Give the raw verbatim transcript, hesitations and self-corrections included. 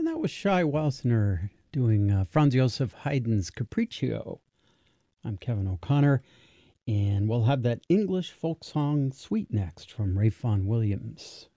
And that was Shai Wilsener doing uh, Franz Josef Haydn's Capriccio. I'm Kevin O'Connor, and we'll have that English folk song Sweet next from Ralph Vaughan Williams.